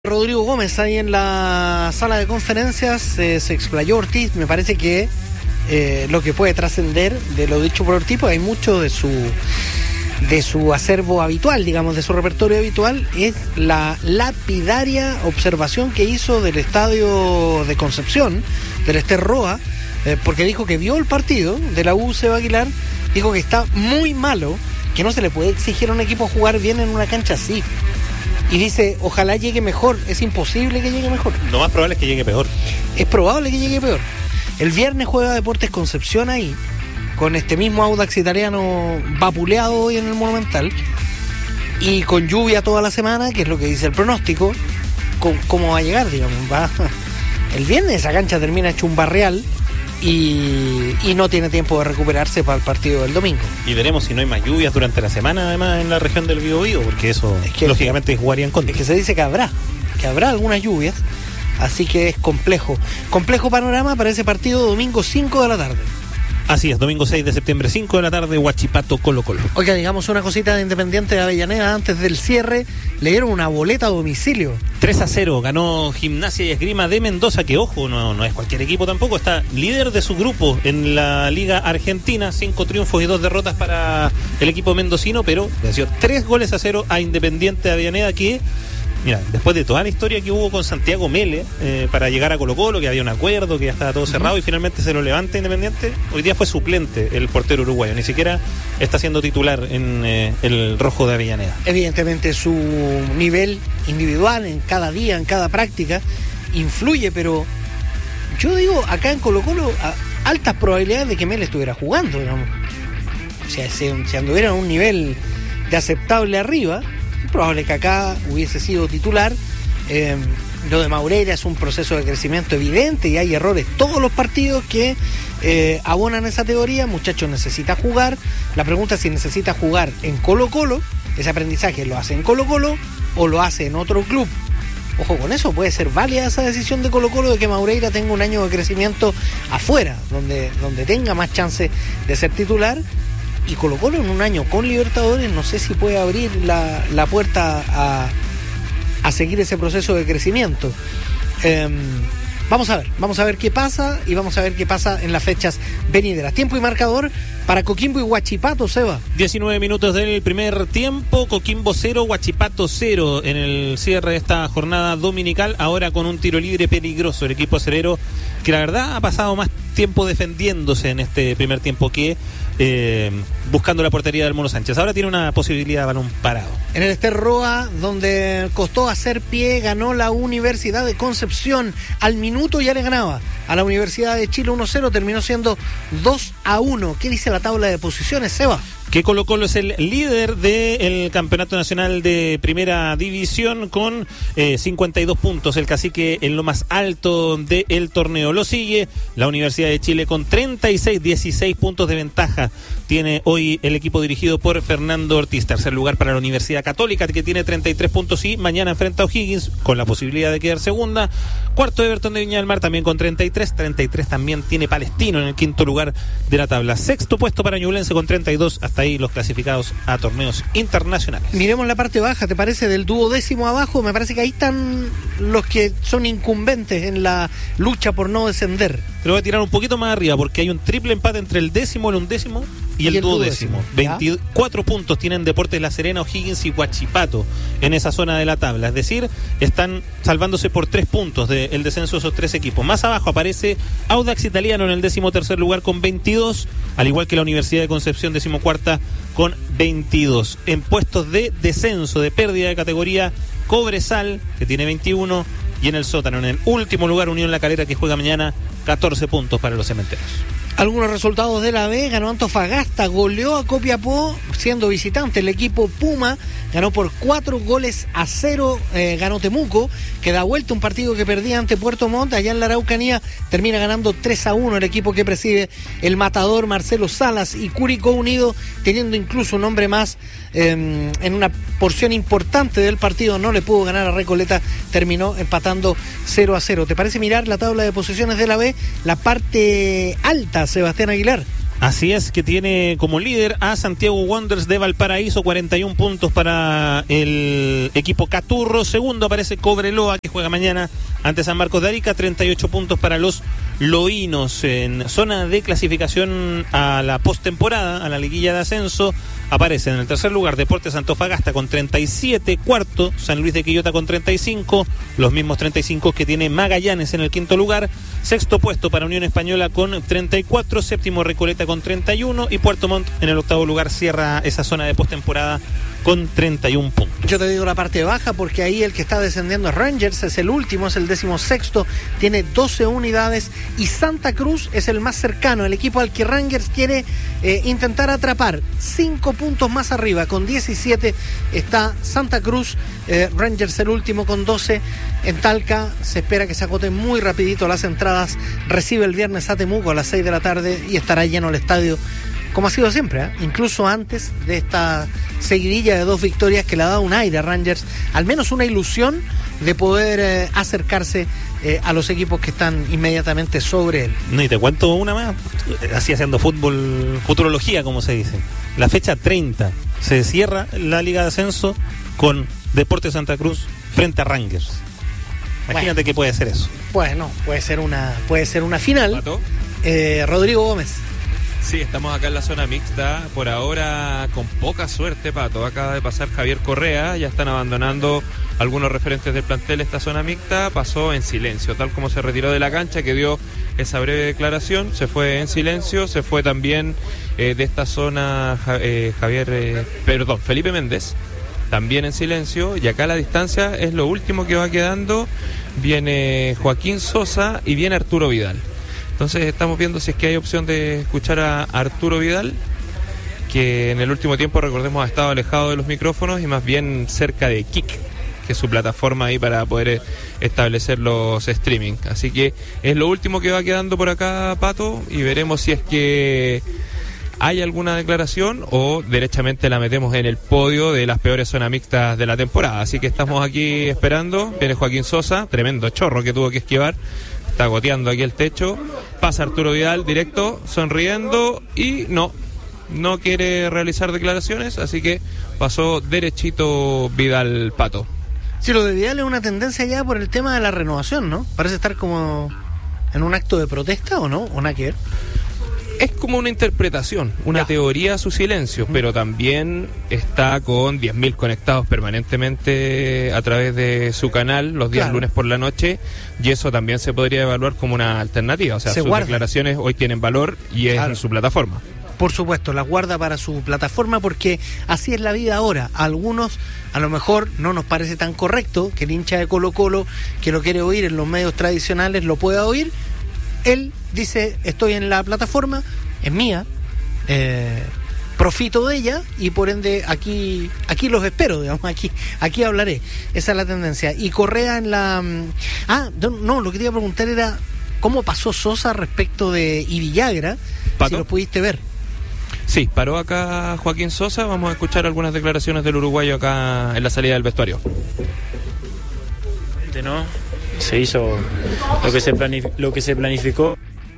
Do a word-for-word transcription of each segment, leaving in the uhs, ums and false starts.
Rodrigo Gómez ahí en la sala de conferencias, eh, se explayó Ortiz. Me parece que eh, lo que puede trascender de lo dicho por Ortiz, pues hay mucho de su de su acervo habitual, digamos, de su repertorio habitual, es la lapidaria observación que hizo del estadio de Concepción, del Ester Roa, eh, porque dijo que vio el partido de la U, Seba Aguilar, dijo que está muy malo, que no se le puede exigir a un equipo jugar bien en una cancha así. Y dice, ojalá llegue mejor. Es imposible que llegue mejor. Lo más probable es que llegue peor. Es probable que llegue peor. El viernes juega Deportes Concepción ahí, con este mismo Audax Italiano vapuleado hoy en el Monumental, y con lluvia toda la semana, que es lo que dice el pronóstico. ¿Cómo va a llegar, digamos? Va... El viernes esa cancha termina hecho un barrial y, y no tiene tiempo de recuperarse para el partido del domingo. Y veremos si no hay más lluvias durante la semana, además, en la región del Biobío, porque eso, es que, lógicamente, jugaría en contra. Es que se dice que habrá, que habrá algunas lluvias, así que es complejo. Complejo panorama para ese partido domingo cinco de la tarde. Así es, domingo seis de septiembre, cinco de la tarde, Huachipato, Colo Colo. Oiga, digamos una cosita de Independiente de Avellaneda antes del cierre. Le dieron una boleta a domicilio. tres a cero, ganó Gimnasia y Esgrima de Mendoza, que ojo, no, no es cualquier equipo tampoco, está líder de su grupo en la Liga Argentina, cinco triunfos y dos derrotas para el equipo mendocino, pero le dio tres goles a cero a Independiente de Avellaneda, que... Mira, después de toda la historia que hubo con Santiago Mele eh, para llegar a Colo Colo, que había un acuerdo, que ya estaba todo cerrado, uh-huh. y finalmente se lo levanta Independiente, hoy día fue suplente el portero uruguayo, ni siquiera está siendo titular en eh, el rojo de Avellaneda. Evidentemente su nivel individual en cada día, en cada práctica, influye, pero yo digo, acá en Colo Colo, a altas probabilidades de que Mele estuviera jugando, digamos. O sea, si, si anduviera a un nivel de aceptable arriba, probable que acá hubiese sido titular. Eh, lo de Maureira es un proceso de crecimiento evidente y hay errores todos los partidos que eh, abonan esa teoría. Muchacho necesita jugar. La pregunta es si necesita jugar en Colo Colo, ese aprendizaje lo hace en Colo Colo o lo hace en otro club. Ojo con eso, puede ser válida esa decisión de Colo Colo de que Maureira tenga un año de crecimiento afuera, donde, donde tenga más chance de ser titular. Y Colo Colo en un año con Libertadores no sé si puede abrir la, la puerta a, a seguir ese proceso de crecimiento. Eh, vamos a ver, vamos a ver qué pasa y vamos a ver qué pasa en las fechas venideras. Tiempo y marcador para Coquimbo y Huachipato, Seba. diecinueve minutos del primer tiempo, Coquimbo cero, Huachipato cero en el cierre de esta jornada dominical, ahora con un tiro libre peligroso el equipo acerero, que la verdad ha pasado más tiempo defendiéndose en este primer tiempo que eh, buscando la portería del Mono Sánchez. Ahora tiene una posibilidad de balón parado. En el Ester Roa, donde costó hacer pie, ganó la Universidad de Concepción. Al minuto ya le ganaba a la Universidad de Chile uno cero, terminó siendo dos a uno. ¿Qué dice la tabla de posiciones, Seba? Que Colo Colo es el líder del Campeonato Nacional de Primera División con eh, cincuenta y dos puntos, el cacique en lo más alto del torneo. Lo sigue la Universidad de Chile con treinta y seis, dieciséis puntos de ventaja. Tiene hoy el equipo dirigido por Fernando Ortiz. Tercer lugar para la Universidad Católica, que tiene treinta y tres puntos y mañana enfrenta a O'Higgins con la posibilidad de quedar segunda. Cuarto, Everton de Viña del Mar también con treinta y tres. treinta y tres también tiene Palestino en el quinto lugar de la tabla. Sexto puesto para Ñublense con treinta y dos. Hasta ahí los clasificados a torneos internacionales. Miremos la parte baja, ¿te parece? Del duodécimo abajo, me parece que ahí están los que son incumbentes en la lucha por no descender. Te lo voy a tirar un poquito más arriba porque hay un triple empate entre el décimo, el undécimo y, y el, el duodécimo. duodécimo. veinticuatro puntos tienen Deportes La Serena, O'Higgins y Huachipato en esa zona de la tabla. Es decir, están salvándose por tres puntos del descenso de esos tres equipos. Más abajo aparece Audax Italiano en el décimo tercer lugar con veintidós, al igual que la Universidad de Concepción, decimocuarta con veintidós. En puestos de descenso, de pérdida de categoría, Cobresal, que tiene veintiuno, y en el sótano, en el último lugar, Unión La Calera, que juega mañana, catorce puntos para los cementeros. Algunos resultados de la B: ganó Antofagasta, goleó a Copiapó siendo visitante. El equipo Puma ganó por cuatro goles a cero, eh, ganó Temuco, que da vuelta un partido que perdía ante Puerto Montt. Allá en la Araucanía termina ganando tres a uno el equipo que preside el matador Marcelo Salas, y Curicó Unido, teniendo incluso un hombre más eh, en una porción importante del partido, no le pudo ganar a Recoleta, terminó empatando cero a cero. ¿Te parece mirar la tabla de posiciones de la B? La parte alta, Sebastián Aguilar. Así es, que tiene como líder a Santiago Wanderers de Valparaíso, cuarenta y un puntos para el equipo Caturro. Segundo aparece Cobreloa, que juega mañana ante San Marcos de Arica, treinta y ocho puntos para los loínos. En zona de clasificación a la postemporada, a la liguilla de ascenso, aparece en el tercer lugar Deportes Antofagasta con treinta y siete, cuarto San Luis de Quillota con treinta y cinco, los mismos treinta y cinco que tiene Magallanes en el quinto lugar. Sexto puesto para Unión Española con treinta y cuatro, séptimo Recoleta con treinta y uno y Puerto Montt en el octavo lugar cierra esa zona de postemporada con treinta y un puntos. Yo te digo la parte baja porque ahí el que está descendiendo es Rangers, es el último, es el décimo sexto, tiene doce unidades y Santa Cruz es el más cercano, el equipo al que Rangers quiere eh, intentar atrapar. Cinco puntos más arriba, con diecisiete está Santa Cruz, eh, Rangers el último con doce. En Talca se espera que se agoten muy rapidito las entradas, recibe el viernes a Temuco a las seis de la tarde y estará lleno el estadio, como ha sido siempre, ¿eh? Incluso antes de esta seguidilla de dos victorias que le ha dado un aire a Rangers, al menos una ilusión de poder eh, acercarse eh, a los equipos que están inmediatamente sobre él. No, y te cuento una más, así haciendo fútbol, futurología como se dice. La fecha treinta se cierra la Liga de Ascenso con Deportes Santa Cruz frente a Rangers. Imagínate bueno, que puede ser eso. Bueno, puede ser una, puede ser una final. Eh, Rodrigo Gómez. Sí, estamos acá en la zona mixta, por ahora con poca suerte, Pato. Acaba de pasar Javier Correa, ya están abandonando algunos referentes del plantel esta zona mixta. Pasó en silencio, tal como se retiró de la cancha, que dio esa breve declaración, se fue en silencio. Se fue también eh, de esta zona eh, Javier, eh, perdón, Felipe Méndez, también en silencio. Y acá a la distancia es lo último que va quedando. Viene Joaquín Sosa y viene Arturo Vidal. Entonces estamos viendo si es que hay opción de escuchar a Arturo Vidal, que en el último tiempo, recordemos, ha estado alejado de los micrófonos y más bien cerca de Kik, que es su plataforma ahí para poder establecer los streaming. Así que es lo último que va quedando por acá, Pato, y veremos si es que hay alguna declaración o derechamente la metemos en el podio de las peores zonas mixtas de la temporada. Así que estamos aquí esperando. Viene Joaquín Sosa, tremendo chorro que tuvo que esquivar. Está goteando aquí el techo. Pasa Arturo Vidal directo, sonriendo, y no, no quiere realizar declaraciones, así que pasó derechito Vidal, Pato. Sí, lo de Vidal es una tendencia ya por el tema de la renovación, ¿no? Parece estar como en un acto de protesta, ¿o no? ¿O nada que ver? Es como una interpretación, una ya. teoría a su silencio, mm. pero también está con diez mil conectados permanentemente a través de su canal los días claro. lunes por la noche, y eso también se podría evaluar como una alternativa. O sea, se sus guarda. declaraciones hoy tienen valor y es claro. en su plataforma. Por supuesto, las guarda para su plataforma porque así es la vida ahora. A algunos a lo mejor no nos parece tan correcto que el hincha de Colo Colo que lo quiere oír en los medios tradicionales lo pueda oír. Él dice, estoy en la plataforma, es mía, eh, profito de ella y por ende aquí aquí los espero, digamos, aquí aquí hablaré. Esa es la tendencia. Y Correa en la... Ah, no, lo que te iba a preguntar era cómo pasó Sosa respecto de Ivillagra, si lo pudiste ver. Sí, paró acá Joaquín Sosa, vamos a escuchar algunas declaraciones del uruguayo acá en la salida del vestuario. ¿No? Se hizo lo que se planif- lo que se planificó.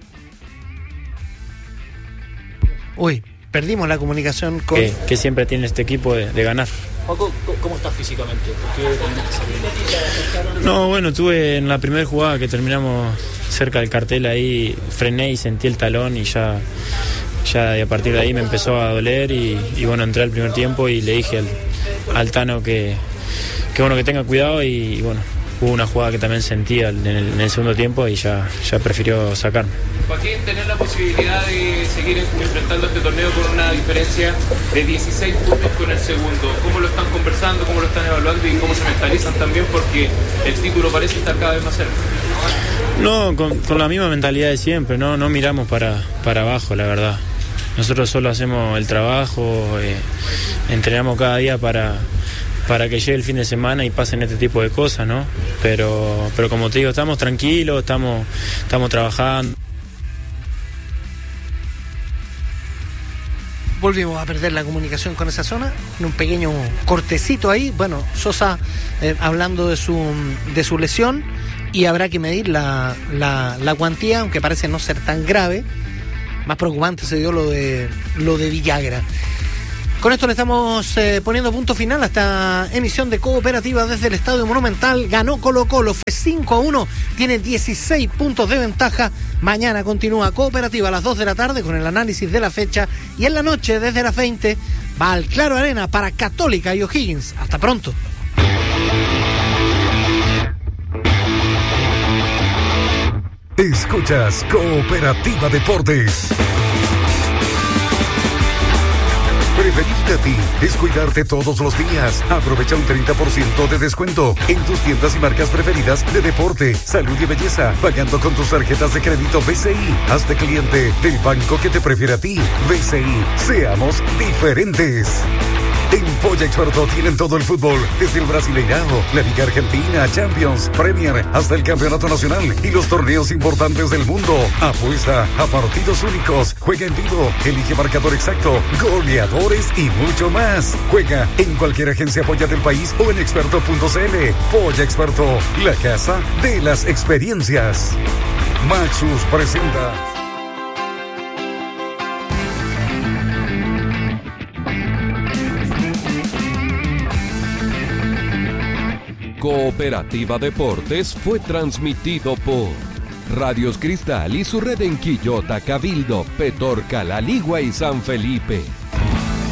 Uy, perdimos la comunicación con... Que, que siempre tiene este equipo de, de ganar. Paco, ¿cómo estás físicamente? ¿Por qué tenés que salir? No, bueno, tuve en la primera jugada que terminamos cerca del cartel ahí, frené y sentí el talón y ya, ya a partir de ahí me empezó a doler y, y bueno, entré al primer tiempo y le dije al, al Tano que, que bueno, que tenga cuidado y, y bueno, hubo una jugada que también sentía en el, en el segundo tiempo y ya, ya prefirió sacarme. Joaquín, tener la posibilidad de seguir enfrentando este torneo con una diferencia de dieciséis puntos con el segundo, ¿cómo lo están conversando, cómo lo están evaluando y cómo se mentalizan también? Porque el título parece estar cada vez más cerca. No, con, con la misma mentalidad de siempre, no, no miramos para, para abajo, la verdad. Nosotros solo hacemos el trabajo, eh, entrenamos cada día para... para que llegue el fin de semana y pasen este tipo de cosas, ¿no? Pero, pero como te digo, estamos tranquilos, estamos, estamos trabajando. Volvimos a perder la comunicación con esa zona, en un pequeño cortecito ahí. Bueno, Sosa eh, hablando de su de su lesión y habrá que medir la, la, la cuantía, aunque parece no ser tan grave. más preocupante se dio lo de lo de Villagra. Con esto le estamos eh, poniendo punto final a esta emisión de Cooperativa desde el Estadio Monumental. Ganó Colo-Colo, fue cinco a uno, tiene dieciséis puntos de ventaja. Mañana continúa Cooperativa a las dos de la tarde con el análisis de la fecha. Y en la noche, desde las veinte, va al Claro Arena para Católica y O'Higgins. Hasta pronto. Escuchas Cooperativa Deportes. Preferirte a ti es cuidarte todos los días. Aprovecha un treinta por ciento de descuento en tus tiendas y marcas preferidas de deporte, salud y belleza, pagando con tus tarjetas de crédito B C I. Hazte cliente del banco que te prefiere a ti. B C I. Seamos diferentes. En Polla Experto tienen todo el fútbol, desde el Brasileirao, la Liga Argentina, Champions, Premier, hasta el Campeonato Nacional y los torneos importantes del mundo. Apuesta a partidos únicos, juega en vivo, elige marcador exacto, goleadores y mucho más. Juega en cualquier agencia Polla del país o en experto punto c l. Polla Experto, la casa de las experiencias. Maxus presenta. Cooperativa Deportes fue transmitido por Radios Cristal y su red en Quillota, Cabildo, Petorca, La Ligua y San Felipe.